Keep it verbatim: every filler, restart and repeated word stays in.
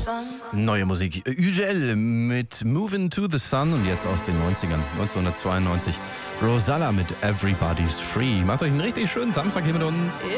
Neue Musik. Ugel mit Movin' to the Sun und jetzt aus den neunzigern, neunzehnhundertzweiundneunzig. Rosalla mit Everybody's Free. Macht euch einen richtig schönen Samstag hier mit uns.